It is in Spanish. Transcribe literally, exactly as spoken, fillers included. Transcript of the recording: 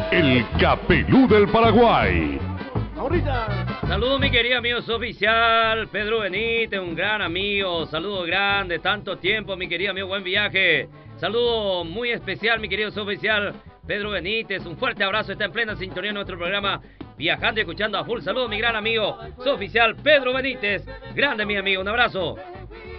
el Capelú del Paraguay. Saludos mi querido amigo oficial Pedro Benítez, un gran amigo, saludo grande, tanto tiempo mi querido amigo, buen viaje, saludo muy especial mi querido oficial Pedro Benítez, un fuerte abrazo, está en plena sintonía en nuestro programa Viajando y Escuchando a Full, saludos mi gran amigo oficial Pedro Benítez, grande mi amigo, un abrazo.